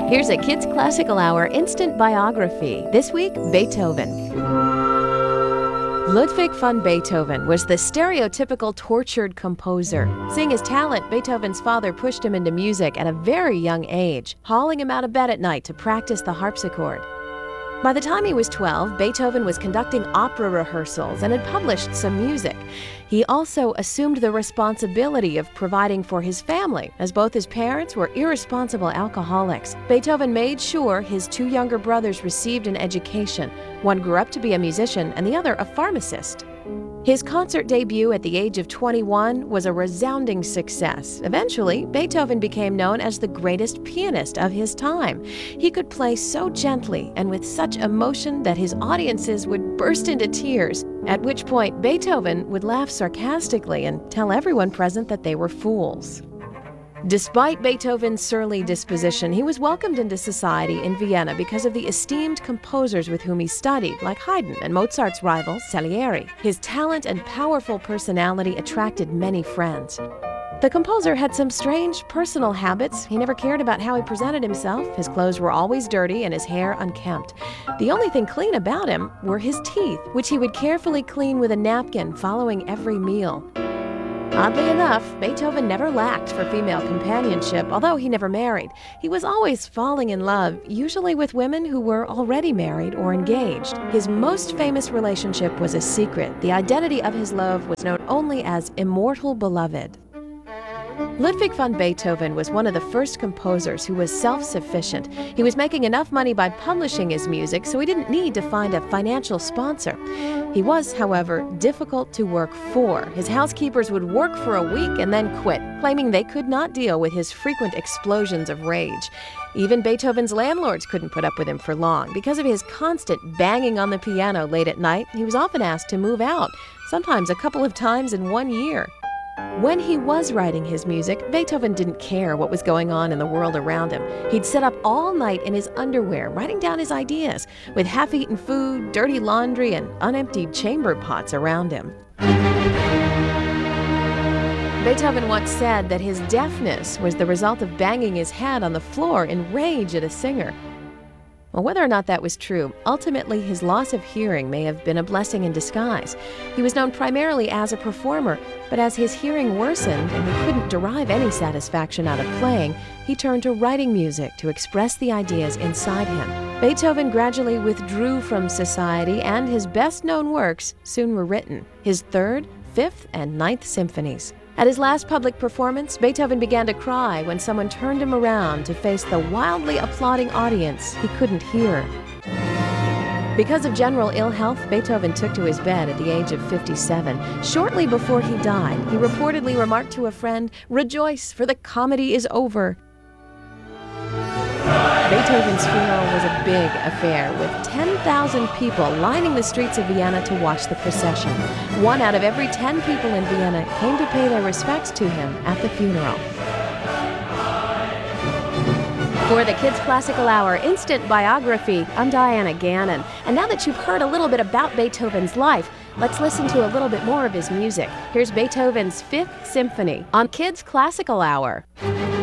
Here's a Kids Classical Hour instant biography. This week, Beethoven. Ludwig van Beethoven was the stereotypical tortured composer. Seeing his talent, Beethoven's father pushed him into music at a very young age, hauling him out of bed at night to practice the harpsichord. By the time he was 12, Beethoven was conducting opera rehearsals and had published some music. He also assumed the responsibility of providing for his family, as both his parents were irresponsible alcoholics. Beethoven made sure his two younger brothers received an education. One grew up to be a musician and the other a pharmacist. His concert debut at the age of 21 was a resounding success. Eventually, Beethoven became known as the greatest pianist of his time. He could play so gently and with such emotion that his audiences would burst into tears, at which point Beethoven would laugh sarcastically and tell everyone present that they were fools. Despite Beethoven's surly disposition, he was welcomed into society in Vienna because of the esteemed composers with whom he studied, like Haydn and Mozart's rival, Salieri. His talent and powerful personality attracted many friends. The composer had some strange personal habits. He never cared about how he presented himself. His clothes were always dirty and his hair unkempt. The only thing clean about him were his teeth, which he would carefully clean with a napkin following every meal. Oddly enough, Beethoven never lacked for female companionship, although he never married. He was always falling in love, usually with women who were already married or engaged. His most famous relationship was a secret. The identity of his love was known only as Immortal Beloved. Ludwig van Beethoven was one of the first composers who was self-sufficient. He was making enough money by publishing his music, so he didn't need to find a financial sponsor. He was, however, difficult to work for. His housekeepers would work for a week and then quit, claiming they could not deal with his frequent explosions of rage. Even Beethoven's landlords couldn't put up with him for long. Because of his constant banging on the piano late at night, he was often asked to move out, sometimes a couple of times in 1 year. When he was writing his music, Beethoven didn't care what was going on in the world around him. He'd sit up all night in his underwear, writing down his ideas, with half-eaten food, dirty laundry, and unemptied chamber pots around him. Beethoven once said that his deafness was the result of banging his head on the floor in rage at a singer. Well, whether or not that was true, ultimately his loss of hearing may have been a blessing in disguise. He was known primarily as a performer, but as his hearing worsened and he couldn't derive any satisfaction out of playing, he turned to writing music to express the ideas inside him. Beethoven gradually withdrew from society, and his best-known works soon were written, his Third, Fifth, and Ninth Symphonies. At his last public performance, Beethoven began to cry when someone turned him around to face the wildly applauding audience he couldn't hear. Because of general ill health, Beethoven took to his bed at the age of 57. Shortly before he died, he reportedly remarked to a friend, "Rejoice, for the comedy is over." Beethoven's funeral was a big affair, with 10,000 people lining the streets of Vienna to watch the procession. 1 out of every 10 people in Vienna came to pay their respects to him at the funeral. For the Kids Classical Hour Instant Biography, I'm Diana Gannon. And now that you've heard a little bit about Beethoven's life, let's listen to a little bit more of his music. Here's Beethoven's Fifth Symphony on Kids Classical Hour.